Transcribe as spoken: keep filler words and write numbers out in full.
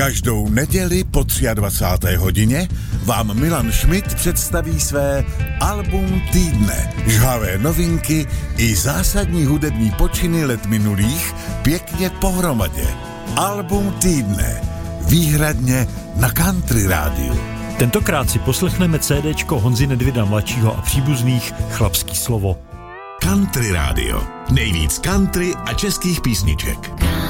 Každou neděli po dvacáté třetí hodině vám Milan Schmidt představí své album týdne. Žhavé novinky i zásadní hudební počiny let minulých pěkně pohromadě. Album týdne. Výhradně na Country rádiu. Tentokrát si poslechneme CDčko Honzy Nedvěda mladšího a příbuzných Chlapský slovo. Country rádio. Nejvíc country a českých písniček.